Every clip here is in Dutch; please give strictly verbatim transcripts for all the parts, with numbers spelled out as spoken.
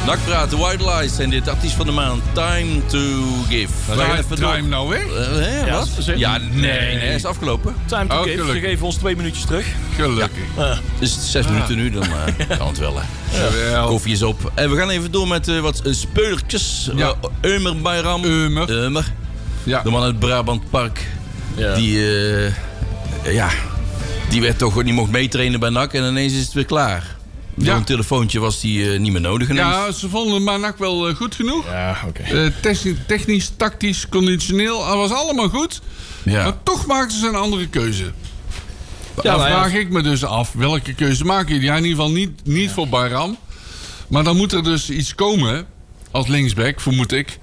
Nakpraat, White Lies en dit artiest van de maand, Time to Give. Time, time nou weer? Uh, hè, Ja, wat? zeker. Ja, nee, nee, nee, is afgelopen. Time to Oh, give. Ze gelukkig. geven ons twee minuutjes terug. Gelukkig. Uh, Dus zes minuten nu, dan uh, kan het wel. Hè. Jawel. Koffie is op. En we gaan even door met uh, wat uh, speulertjes. Ja. Uh, Eumer Bayram. Eumer. Eumer. Ja. De man uit Brabant Park. ja. Die, uh, ja, die werd toch die mocht meetrainen bij N A C en ineens is het weer klaar. Door Ja. een telefoontje was die uh, niet meer nodig ineens. Ja, ze vonden Manak wel uh, goed genoeg. Ja, oké. Uh, technisch, technisch, tactisch, conditioneel. Dat was allemaal goed. Ja. Maar toch maakten ze een andere keuze. Ja, Dan nou ja. vraag ik me dus af, welke keuze maken jullie? Ja, in ieder geval niet, niet ja. voor Bayram. Maar dan moet er dus iets komen, als linksback, vermoed ik.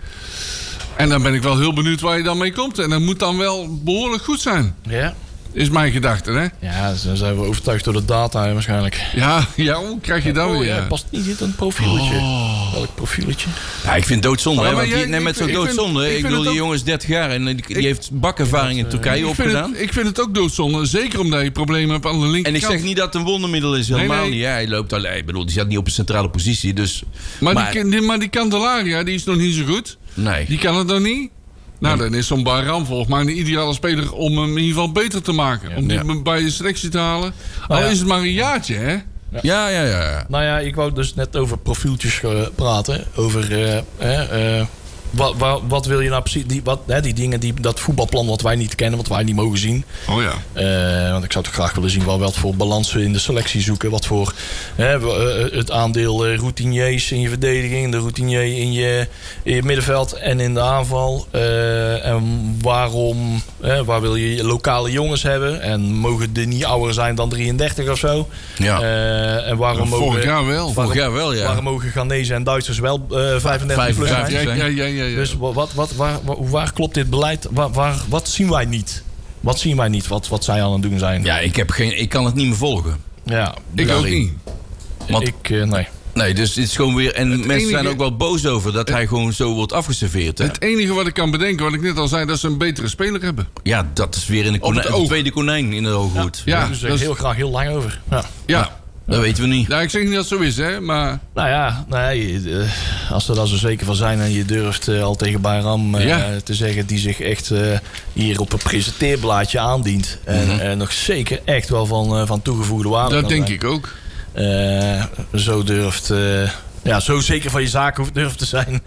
En dan ben ik wel heel benieuwd waar je dan mee komt. En dat moet dan wel behoorlijk goed zijn. Ja. Is mijn gedachte, hè? Ja, dan zijn we overtuigd door de data hè, waarschijnlijk. Ja, ja, hoe krijg je dan oh, weer? ja, past niet in een profieletje. Oh. Welk profieletje? Ja, ik vind het doodzonde. Maar hè, maar want die, jij- nee, met ik zo'n vind- ik vind- doodzonde. ik Ik, vind bedoel, het die ook- jongen is dertig jaar en die, die Ik- heeft bakervaring in Turkije ik, vind opgedaan. het, ik vind het ook doodzonde. Zeker omdat je problemen hebt aan de En linkerkant. ik zeg niet dat het een wondermiddel is, helemaal Nee, nee. niet. Ja, hij loopt alleen. Ik bedoel, die staat niet op een centrale positie. Dus, Maar, maar- die, die, maar die Candelaria, die is nog niet zo goed. nee. Die kan het nog niet. Nou, dan is zo'n Bayram volgens mij een ideale speler om hem in ieder geval beter te maken. Om die Ja. bij je selectie te halen. Al Nou ja. is het maar een jaartje, hè? Ja, ja, ja. Nou ja, ik wou dus net over profieltjes uh, praten. Over uh, uh, wat, wat, wat wil je nou precies... Die, wat, hè, die dingen, die, dat voetbalplan wat wij niet kennen, wat wij niet mogen zien. Oh ja. Uh, want ik zou toch graag willen zien wel wat voor balans we in de selectie zoeken. Wat voor hè, uh, het aandeel uh, routiniers in je verdediging. De routinier in je, in je middenveld en in de aanval. Uh, en waarom... Uh, waar wil je lokale jongens hebben? En mogen die niet ouder zijn dan drieëndertig of zo? Ja. Uh, en waarom Ja, vorig mogen... jaar wel. Waarom, Vorig jaar wel, ja. waarom mogen Ghanese en Duitsers wel uh, vijfendertig plus zijn? vijfendertig. Ja, ja, ja, ja, ja. Dus wat, wat, waar, waar, waar klopt dit beleid? Waar, waar, wat zien wij niet? Wat zien wij niet? Wat, wat zij aan het doen zijn? Ja, ik, heb geen, ik kan het niet meer volgen. Ja, ik Ja, ook ik- niet. Want- ik, uh, nee. Nee, dus het is gewoon weer... En mensen enige- zijn ook wel boos over dat hij gewoon zo wordt afgeserveerd. Hè? Het enige wat ik kan bedenken, wat ik net al zei, dat ze een betere speler hebben. Ja, dat is weer in de, Op het konijn, oog. de tweede konijn in de ooghoed. Ja, Daar dus dat is- heel graag heel lang over. Ja. Ja. Dat weten we niet. Ja, ik zeg niet dat het zo is, hè, maar... Nou ja, nou ja je, uh, als ze daar zo zeker van zijn en je durft uh, al tegen Bayram uh, Ja. te zeggen die zich echt uh, hier op een presenteerblaadje aandient. En Mhm. uh, nog zeker echt wel van, uh, van toegevoegde waarde. Dat kan denk zijn. ik ook. Uh, zo durft... Uh, ja, zo zeker van je zaken hoeft durft te zijn.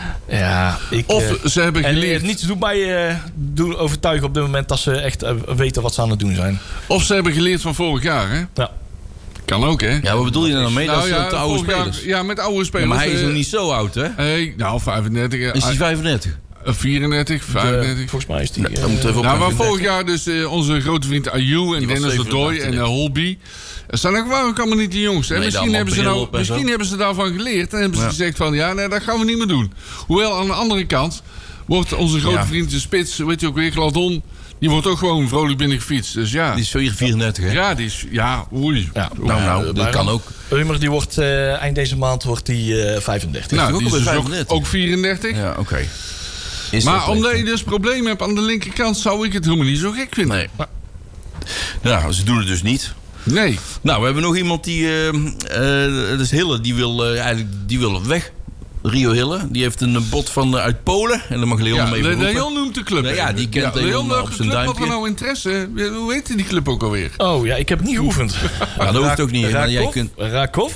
Ja, ik... Of uh, ze hebben en geleerd... uh, niets doet mij uh, doen overtuigen op dit moment dat ze echt uh, weten wat ze aan het doen zijn. Of ze hebben geleerd van vorig jaar, hè? Ja. Kan ook, hè? Ja, wat bedoel je er nou mee? Nou dat zijn ja, te oude vorig jaar- spelers. ja, met oude Ja, spelers. maar hij is eh, nog niet zo oud, hè? Hey, nou, vijfendertig. eh, Is hij vijfendertig? eh, vierendertig, Uh, vijfendertig. volgens mij is die... Nee, uh, dan moeten we even Nou, maar opgaan. vorig jaar dus eh, onze grote vriend Ayew en Die was Dennis de Dooi en zevenenachtig, uh, Holby. Er staan ook waarom kan maar niet die jongens. Hè? Nee, misschien allemaal hebben, ze bril nou, op en misschien zo. hebben ze daarvan geleerd en hebben ze Ja. gezegd van ja, nee, dat gaan we niet meer doen. Hoewel aan de andere kant wordt onze grote Ja. vriend de Spits, weet je ook weer, Gladon, die wordt ook gewoon vrolijk binnen gefietst. Dus ja, Die is zo hier vierendertig, hè? ja, die is, ja, oei. Ja. Nou, nou, dat Bayram. kan ook. Eumer die wordt uh, eind deze maand wordt die uh, vijfendertig. Nou, ook die is alweer dus ook, vijfendertig. ook vierendertig. Ja, oké. Is Maar dat omdat leuk, je dus problemen hebt aan de linkerkant, zou ik het helemaal niet zo gek vinden. Nee. Nou, ze doen het dus niet. Nee. Nou, we hebben nog iemand die... eh eh, dat is Hille, die wil eh, eigenlijk die wil weg. Rio Hille. Die heeft een bod van uh, uit Polen. En dan mag Leon Ja, hem even Le- roepen. Leon noemt de club. Nou ja, die kent ja, Leon Leon op op zijn club. Wat er duimpje. nou interesse? Hoe heet die club ook alweer? Oh ja, ik heb het niet geoefend. Ja, dat hoeft ook niet. Rakov? Want jij kunt... Rakov?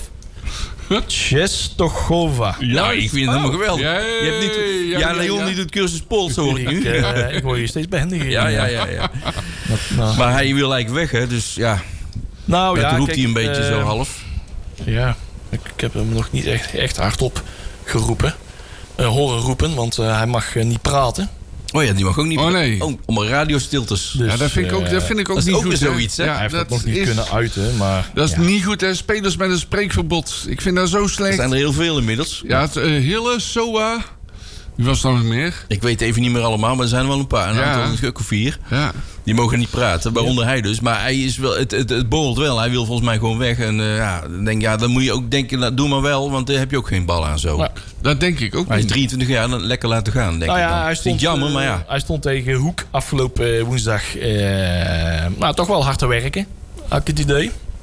Czestochowa. Nou, ik vind het helemaal geweldig. Ja, Je hebt niet, ja, ja, ja, Leon ja. die doet cursus Pools, hoor ik Ik, nu. uh, ik word hier steeds behendiger. Ja, ja, ja, ja. Dat, nou, Maar hij wil eigenlijk weg, hè. Dus ja, nou, dat ja, roept kijk, hij een beetje uh, zo half. Ja, ik, ik heb hem nog niet echt, echt hardop geroepen. Uh, horen roepen, want uh, hij mag uh, niet praten. Oh ja, die mag ook niet... Oh, nee. Oh, om radiostiltes. Dus, Ja, dat vind ik ook, uh, dat vind ik ook dat is niet ook goed. weer hè. zoiets, hè? Ja, hij heeft dat, dat nog niet is, kunnen uiten, maar... Dat is ja. niet goed, hè? Spelers met een spreekverbod. Ik vind dat zo Er slecht. zijn er heel veel inmiddels. Ja, het, uh, Hille, Soa. Wie was er nog meer? Ik weet even niet meer allemaal, maar er zijn er wel een paar. Een Ja. aantal, een stuk of vier. Ja. Die mogen niet praten, waaronder hij dus. Maar hij is wel, het, het, het borrelt wel. Hij wil volgens mij gewoon weg. En uh, ja, dan denk, ja, dan moet je ook denken, nou, doe maar wel. Want daar heb je ook geen bal aan zo. Ja. Dat denk ik ook Hij is niet. drieëntwintig jaar, dan lekker laten gaan, denk Nou ik ja, dan. hij stond, Vind ik jammer, uh, maar ja. hij stond tegen Hoek afgelopen woensdag. Uh, nou, toch wel hard te werken. Had ik het idee. Uh,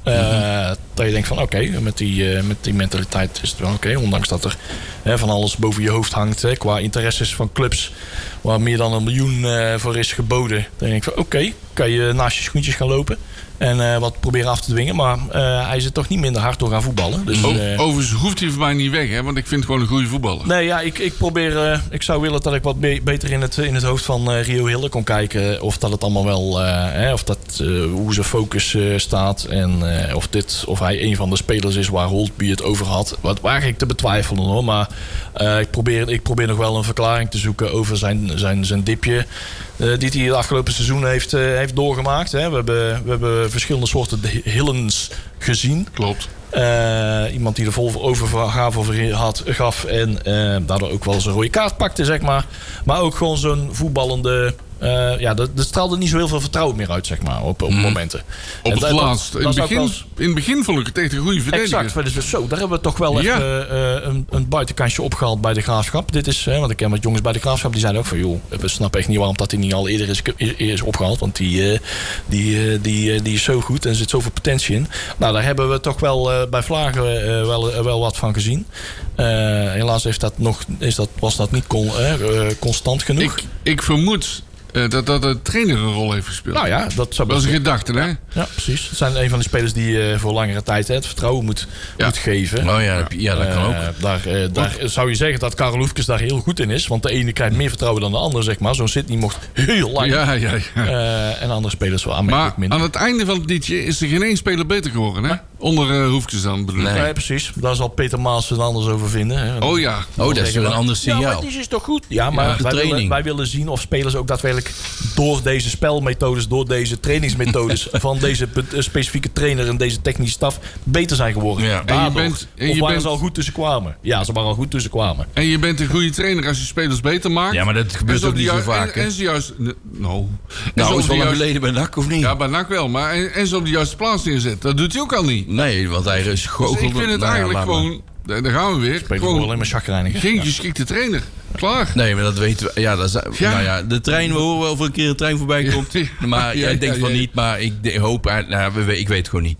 Uh, Mm-hmm. Dat je denkt van oké, okay, met, die, uh, met die mentaliteit is het wel oké. Okay, ondanks dat er uh, van alles boven je hoofd hangt. Hè, qua interesses van clubs waar meer dan een miljoen uh, voor is geboden. Dan denk ik van oké, okay, kan je naast je schoentjes gaan lopen. En uh, wat proberen af te dwingen. Maar uh, hij is er toch niet minder hard door gaan voetballen. Dus, O- uh, Overigens hoeft hij voor mij niet weg, hè? Want ik vind het gewoon een goede voetballer. Nee, ja, ik, ik probeer. Uh, ik zou willen dat ik wat be- beter in het, in het hoofd van uh, Rio Hille kon kijken. Of dat het allemaal wel. Uh, hè, of dat, uh, hoe zijn focus uh, staat. En uh, of, dit, of hij een van de spelers is waar Holtby het over had. Wat waar ik te betwijfelen hoor. Maar uh, ik, probeer, ik probeer nog wel een verklaring te zoeken over zijn, zijn, zijn dipje. Uh, die hij het afgelopen seizoen heeft, uh, heeft doorgemaakt. Hè. We, hebben, we hebben verschillende soorten Hillens gezien. Klopt. Uh, iemand die er vol overgave over had, gaf en uh, daardoor ook wel eens een rode kaart pakte, zeg maar. Maar ook gewoon zo'n voetballende... Uh, ja, er straalde niet zo heel veel vertrouwen meer uit, zeg maar, op, op mm. momenten. Op en het dat, laatst. In, dat begin, wel... in het begin vond ik het echt een goede verdediger. Exact. Dus zo, daar hebben we toch wel ja. even uh, een, een buitenkansje opgehaald bij de Graafschap. Dit is, hè, want ik ken wat jongens bij de Graafschap, die zeiden ook van... joh, we snappen echt niet waarom dat hij niet al eerder is, is opgehaald. Want die, uh, die, uh, die, uh, die is zo goed en er zit zoveel potentie in. Nou, daar hebben we toch wel uh, bij Vlagen uh, wel, uh, wel wat van gezien. Uh, helaas heeft dat nog, is dat, was dat niet con, uh, constant genoeg. Ik, ik vermoed... Uh, dat, dat de trainer een rol heeft gespeeld. Nou ja, dat zou dat is een gedachte, hè? Ja, precies. Het zijn een van de spelers die uh, voor langere tijd hè, het vertrouwen moet, ja. moet geven. Oh ja, ja dat kan ook. Uh, daar, uh, daar zou je zeggen dat Karel Hoefkes daar heel goed in is. Want de ene krijgt meer vertrouwen dan de ander, zeg maar. Zo'n Sydney mocht heel lang. Ja, ja, ja. Uh, en andere spelers wel aanmerkelijk minder. Maar aan het einde van het liedje is er geen één speler beter geworden, hè? Ja. Onder uh, Hoefkes dan, bedoel ik. Nee. nee, precies. Daar zal Peter Maas het anders over vinden. Hè. Oh ja. Oh, dat is weer een ander signaal. Ja, maar die is toch goed? Ja, maar ja, wij, willen, wij willen zien of spelers ook daadwerkelijk door deze spelmethodes, door deze trainingsmethodes van deze specifieke trainer en deze technische staf beter zijn geworden. Ja. Daardoor, en je bent, en je of waar bent, ze al goed tussen kwamen. Ja, ze waren al goed tussen kwamen. En je bent een goede trainer als je spelers beter maakt. Ja, maar dat gebeurt ook niet zo vaak. En, en ze juist... Nou, nou is wel lang geleden bij N A C of niet? Ja, bij N A C wel. Maar en, en ze op de juiste plaats neerzet. Dat doet hij ook al niet. Nee, want hij is goochelde. Dus ik vind het nou, eigenlijk ja, gewoon... Daar gaan we weer. Gewoon alleen maar chagrijnig. Geen geschikte trainer. Klaar. Nee, maar dat weten we. Ja, dat is, ja. Nou ja, de trein, we horen wel of er een keer een trein voorbij komt. Ja, ja. Maar ja, jij denkt ja, van ja. niet, maar ik de, hoop... Nou, ik weet het gewoon niet.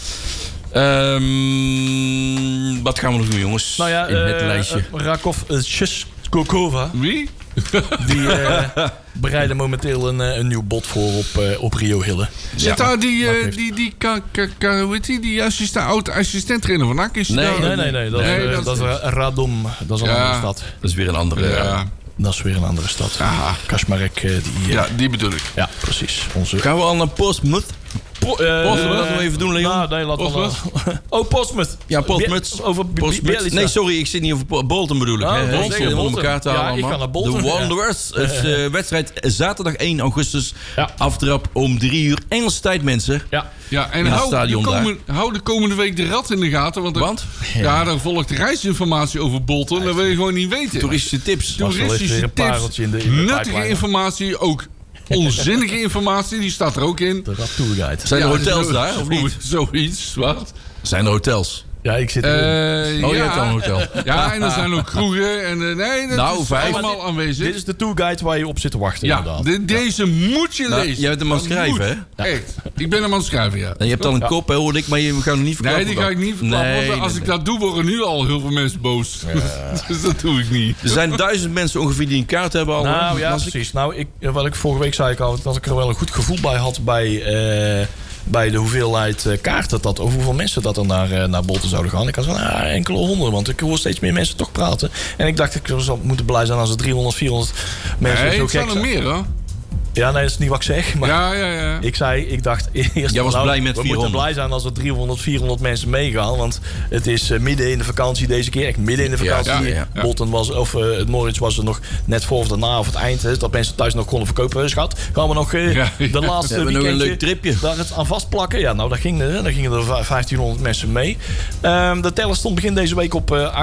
Um, wat gaan we nog doen, jongens? Nou ja, in het uh, lijstje. Uh, Rakov uh, Českokova. Wie? Die uh, bereiden momenteel een, een nieuw bod voor op, uh, op Rio Hille. Zit daar die, uh, die, die, die, ka, ka, ka, hoe heet die, die assistent, oud-assistent-trainer van N A C? Is nee, daar, nee, nee, nee. Dat, nee, uh, dat, dat is Radom. Dat is een ja, andere stad. Dat is weer een andere... Ja. Ja. Dat is weer een andere stad. Aha. Kaczmarek. Uh, die, uh, ja, die bedoel ik. Ja, precies. Onze... Gaan we al naar Portsmouth? Po- uh, Portsmouth, laten we even doen, Leon. Nou, nee, laten we Oh, Portsmouth. Ja, Portsmouth. Over Portsmouth. Nee, sorry, ik zit niet over Bolton bedoel ik. Oh, hè. Bolton. Ik zit onder elkaar te halen. Ja, ik ga naar Bolton. De Wanderers. Ja. Het is uh, wedstrijd zaterdag één augustus. Ja. Aftrap om drie uur Engelse tijd, mensen. Ja. Ja, en hou de, komende, hou de komende week de rat in de gaten. Want, er, want? Ja, ja, dan volgt reisinformatie over Bolton. Dat wil je gewoon niet weten. Toeristische tips. Toeristische tips. In de, in de nuttige informatie. Ook onzinnige informatie. Die staat er ook in. De rat tourguide. Zijn er ja, hotels zo, daar? Of niet? Zoiets. Wat? Zijn er hotels? Ja, ik zit erin. Uh, oh, je ja. hebt al een hotel. Ja, en er zijn ook kroegen. En, uh, nee, dat nou, is vijf. allemaal dit, aanwezig. Dit is de tourguide waar je op zit te wachten, ja, inderdaad. De, deze ja. moet je nou, lezen. Jij bent hem aan het schrijven, hè? Ja. Echt. Ik ben hem aan het schrijven, ja. En je hebt al een ja. kop, hè, hoor ik, maar je gaat hem niet verklappen. Nee, die ga ik niet verklappen. Nee, want als nee, ik nee. dat doe, worden nu al heel veel mensen boos. Ja. Dus dat doe ik niet. Er zijn duizend mensen ongeveer die een kaart hebben al. Nou ja, precies. Nou, ik, wat ik vorige week zei ik al, dat ik er wel een goed gevoel bij had bij... Uh, bij de hoeveelheid uh, kaarten, dat, of hoeveel mensen dat er naar, uh, naar Bolton zouden gaan. Ik had van nou, enkele honderden, want ik hoor steeds meer mensen toch praten. En ik dacht, ik zou moeten blij zijn als er driehonderd, vierhonderd mensen nee, zo gek zijn. zijn. Er meer, hoor. Ja, nee, dat is niet wat ik zeg. Maar ja, ja, ja. Ik zei, ik dacht eerst... Jij was nou, blij met we vierhonderd. We moeten blij zijn als er driehonderd, vierhonderd mensen meegaan. Want het is uh, midden in de vakantie deze keer. Echt midden in de vakantie. Ja, ja, ja, ja. Bolton was, of uh, het Norwich was er nog net voor of daarna of het eind. Hè, dat mensen thuis nog konden verkopen. Schat, gaan we nog uh, ja, ja. de laatste we weekendje nog een leuk tripje daar het aan vastplakken. Ja, nou, daar gingen, daar gingen er vijftienhonderd mensen mee. Um, de teller stond begin deze week op uh,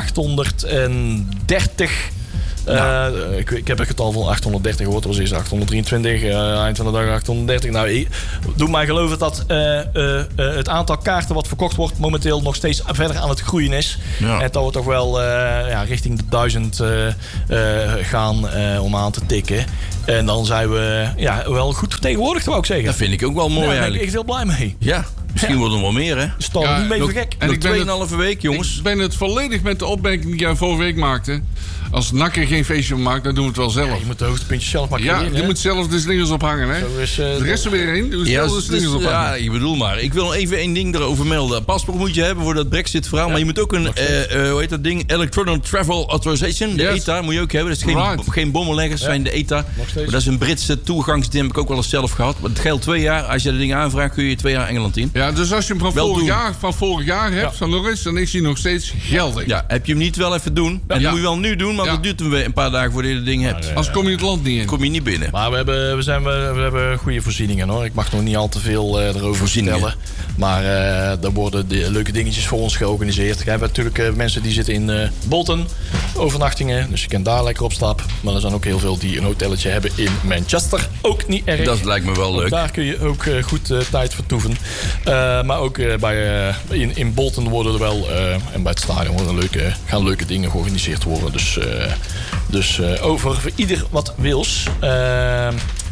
achthonderddertig. Nou. Uh, ik, ik heb een getal van achthonderddertig gehoord. Dat was eerst achthonderddrieëntwintig. Uh, eind van de dag achthonderddertig. Nou, ik, doe mij geloven dat uh, uh, uh, het aantal kaarten wat verkocht wordt momenteel nog steeds verder aan het groeien is. Ja. En dat we toch wel uh, ja, richting de duizend uh, uh, gaan uh, om aan te tikken. En dan zijn we ja, wel goed vertegenwoordigd, wou ik zeggen. Dat vind ik ook wel mooi, ja, daar eigenlijk. ben ik echt heel blij mee. Ja. Misschien wordt er wel meer, hè? Stal Ja, niet mee nog- voor gek. En Nog ik ben tweeënhalve week, jongens. Ik ben het volledig met de opmerking die jij vorige week maakte. Als N A C er geen feestje van maakt, dan doen we het wel zelf. Ja, je moet de hoogtepuntjes zelf maar Ja, creëren. je hè? moet zelf de slingers ophangen, hè? Zo is, uh, De rest er weer in, doe Ja, zelf de dus- slingers ophangen. ja, ik bedoel maar. Ik wil even één ding erover melden. Paspoort moet je hebben voor dat Brexit-verhaal. Maar je moet ook een, eh, eh, hoe heet dat ding? Electronic Travel Authorization. De Yes. E T A moet je ook hebben. Dat is geen, Right. geen bommenleggers, zijn de E T A. Nog steeds. Maar dat is een Britse toegangsding. Heb ik ook wel eens zelf gehad. Maar het geldt twee jaar. Als je de dingen aanvraagt, kun je twee jaar Engeland in. Ja, dus als je hem van Wel vorig, doen. jaar, van vorig jaar hebt, Ja. van Loris, dan is hij nog steeds geldig. Ja, heb je hem niet wel even doen. En dat Ja. moet je wel nu doen, want Ja. dat duurt hem weer een paar dagen voordat je het ding hebt. Als kom je het land niet in. Kom je niet binnen. Maar we hebben, we, zijn, we, we hebben goede voorzieningen hoor. Ik mag nog niet al te veel uh, erover Voorzieningen. vertellen. Maar uh, er worden de, leuke dingetjes voor ons georganiseerd. We hebben natuurlijk uh, mensen die zitten in uh, Bolton. Overnachtingen. Dus je kan daar lekker op stap. Maar er zijn ook heel veel die een hotelletje hebben in Manchester. Ook niet erg. Dat lijkt me wel Ook leuk. daar kun je ook uh, goed uh, tijd vertoeven. Uh, maar ook uh, bij, uh, in, in Bolton worden er wel... Uh, en bij het stadion worden leuke, gaan leuke dingen georganiseerd worden. Dus, uh, dus uh, over voor ieder wat wils. Uh,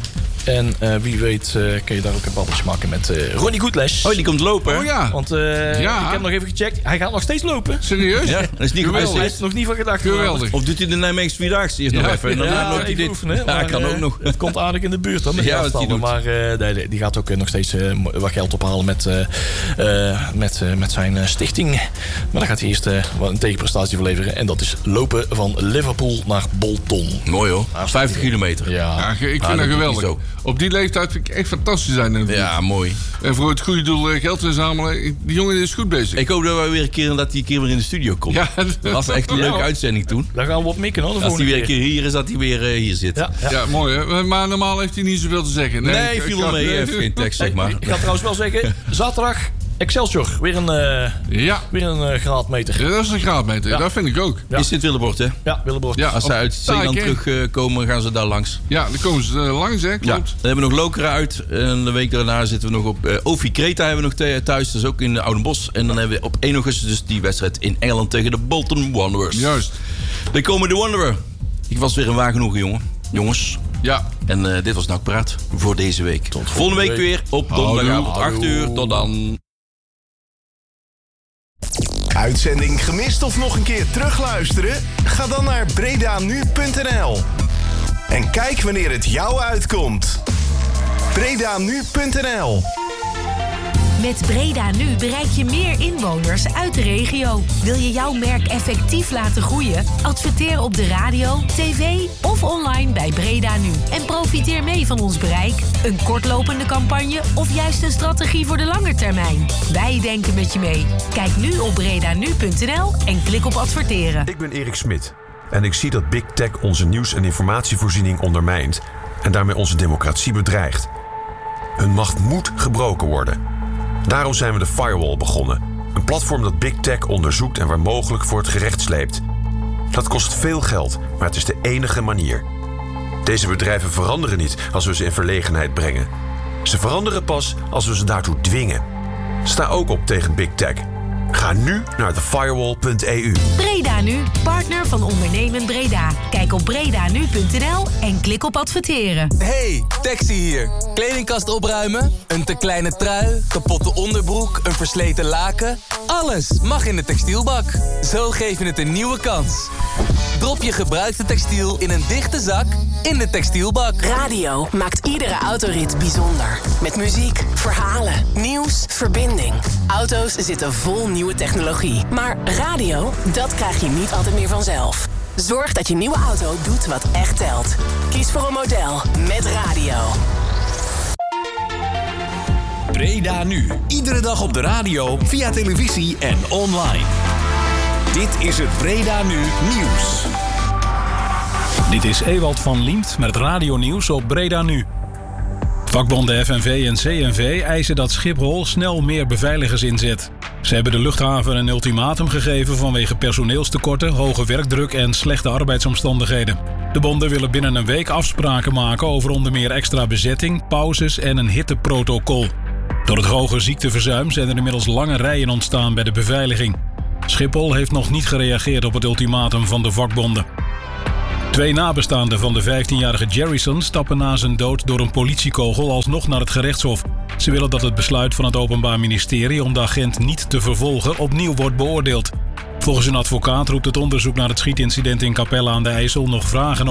En uh, wie weet uh, kun je daar ook een babbeltje maken met uh, Ronnie Goedles. Oh, die komt lopen. Oh ja. Want uh, Ja. ik heb nog even gecheckt. Hij gaat nog steeds lopen. Serieus? Ja, dat is niet Geweldig. Hij geblesseerd. is nog niet van gedacht. Geweldig. Of doet hij de Nijmeegse Vierdaagse eerst nog Ja. even? En dan Ja, loopt hij even dit. oefenen, Ja, maar, kan uh, ook nog. Het komt aardig in de buurt dan met Ja, ja, wat hij afstanden. doet. Maar uh, nee, nee, die gaat ook uh, nog steeds uh, wat geld ophalen met, uh, uh, met, uh, met zijn uh, stichting. Maar dan gaat hij eerst uh, een tegenprestatie verleveren. En dat is lopen van Liverpool naar Bolton. Mooi hoor. vijftig kilometer. Ja. Ja, ik vind Ah, dat dat doet geweldig. hij zo. Op die leeftijd vind ik echt fantastisch zijn. natuurlijk. Ja, mooi. En voor het goede doel eh, geld inzamelen. Die jongen is goed bezig. Ik hoop dat wij weer een keer, dat hij een keer weer in de studio komt. Ja, Dat was echt een Ja, leuke hoor. uitzending toen. Daar gaan we op mikken hoor. De Als hij volgende weer een keer hier is, dat hij weer uh, hier zit. Ja, ja. ja, mooi hè. Maar normaal heeft hij niet zoveel te zeggen. Nee, ik- viel ik wel ga- mee. Hij heeft geen tekst, zeg maar. Ik ga trouwens wel zeggen, zaterdag Excelsior. Weer een, uh, Ja, weer een uh, graadmeter. Ja, dat is een graadmeter. Ja. Dat vind ik ook. Ja. Is Sint-Willebord, hè? Ja, Willebord. Ja, Als ze op uit Zeeland Taak, hè. terugkomen, gaan ze daar langs. Ja, dan komen ze eh, langs hè, Ja, klopt. dan hebben we nog Lokeren uit. En de week daarna zitten we nog op uh, Ofi Kreta hebben we nog te- thuis. Dat is ook in de Oudenbosch. En dan hebben we op één augustus dus die wedstrijd in Engeland tegen de Bolton Wanderers. Juist. Dan komen de Wanderer. Ik was weer een waar genoegen, jongen. Jongens. Ja. En uh, dit was N A C Praat voor deze week. Tot volgende volgende week week. weer op Houdoe. donderdagavond acht Houdoe. uur. Tot dan. Uitzending gemist of nog een keer terugluisteren? Ga dan naar bredanu punt n l en kijk wanneer het jou uitkomt. bredanu punt n l Met Breda Nu bereik je meer inwoners uit de regio. Wil je jouw merk effectief laten groeien? Adverteer op de radio, tv of online bij Breda Nu. En profiteer mee van ons bereik, een kortlopende campagne of juist een strategie voor de lange termijn. Wij denken met je mee. Kijk nu op bredanu punt n l en klik op adverteren. Ik ben Erik Smit en ik zie dat Big Tech onze nieuws- en informatievoorziening ondermijnt en daarmee onze democratie bedreigt. Hun macht moet gebroken worden. Daarom zijn we de Firewall begonnen. Een platform dat Big Tech onderzoekt en waar mogelijk voor het gerecht sleept. Dat kost veel geld, maar het is de enige manier. Deze bedrijven veranderen niet als we ze in verlegenheid brengen. Ze veranderen pas als we ze daartoe dwingen. Sta ook op tegen Big Tech. Ga nu naar the firewall punt e u. Breda Nu, partner van Ondernemen Breda. Kijk op bredanu punt n l en klik op adverteren. Hey, Taxi hier. Kledingkast opruimen? Een te kleine trui? Kapotte onderbroek? Een versleten laken? Alles mag in de textielbak. Zo geef je het een nieuwe kans. Drop je gebruikte textiel in een dichte zak in de textielbak. Radio maakt iedere autorit bijzonder. Met muziek, verhalen, nieuws, verbinding. Auto's zitten vol nieuwe technologie. Maar radio, dat krijg je niet altijd meer vanzelf. Zorg dat je nieuwe auto doet wat echt telt. Kies voor een model met radio. Breda Nu. Iedere dag op de radio, via televisie en online. Dit is het Breda Nu Nieuws. Dit is Ewald van Liemt met het radionieuws op Breda Nu. Vakbonden F N V en C N V eisen dat Schiphol snel meer beveiligers inzet. Ze hebben de luchthaven een ultimatum gegeven vanwege personeelstekorten, hoge werkdruk en slechte arbeidsomstandigheden. De bonden willen binnen een week afspraken maken over onder meer extra bezetting, pauzes en een hitteprotocol. Door het hoge ziekteverzuim zijn er inmiddels lange rijen ontstaan bij de beveiliging. Schiphol heeft nog niet gereageerd op het ultimatum van de vakbonden. Twee nabestaanden van de vijftienjarige Jerryson stappen na zijn dood door een politiekogel alsnog naar het gerechtshof. Ze willen dat het besluit van het Openbaar Ministerie om de agent niet te vervolgen opnieuw wordt beoordeeld. Volgens een advocaat roept het onderzoek naar het schietincident in Capelle aan de IJssel nog vragen